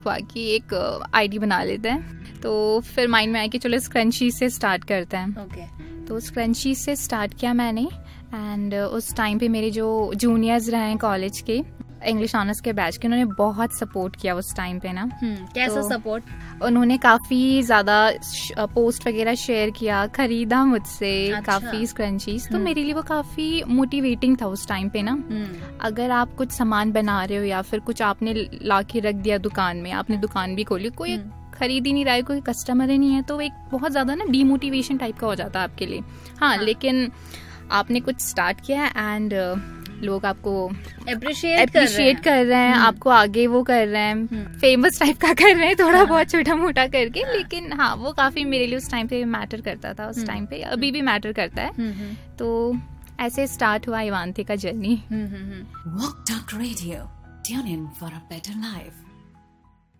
बाकी एक आईडी बना लेते हैं। तो फिर माइंड में आया कि चलो स्क्रंची से स्टार्ट करते हैं। ओके। तो स्क्रंची से स्टार्ट किया मैंने। एंड उस टाइम पे मेरे जो जूनियर्स रहे हैं कॉलेज के, इंग्लिश ऑनर्स के बैच के, उन्होंने बहुत सपोर्ट किया उस टाइम पे ना। कैसा सपोर्ट? उन्होंने काफी ज्यादा पोस्ट वगैरह शेयर किया, खरीदा मुझसे काफी स्क्रंचीज। तो मेरे लिए वो काफी मोटिवेटिंग था उस टाइम पे ना। अगर आप कुछ सामान बना रहे हो या फिर कुछ आपने ला के रख दिया दुकान में, आपने दुकान भी खोली, कोई खरीद ही नहीं रहा है, कोई कस्टमर ही नहीं है, तो एक बहुत ज्यादा ना डीमोटिवेशन टाइप का हो जाता है आपके लिए। हाँ, लेकिन आपने कुछ स्टार्ट किया एंड लोग आपको अप्रिशिएट कर रहे हैं, आपको आगे वो कर रहे हैं, फेमस टाइप का कर रहे हैं, थोड़ा बहुत छोटा मोटा करके। लेकिन हाँ, वो काफी मेरे लिए उस टाइम पे मैटर करता था, उस टाइम पे, अभी भी मैटर करता है। तो ऐसे स्टार्ट हुआ इवांतिका journey. Walk Talk Radio. Tune in for a better life.